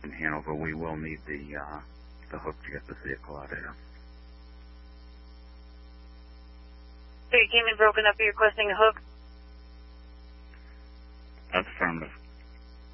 in Hanover, we will need the hook to get the vehicle out of there. So you came in broken up, you're requesting a hook?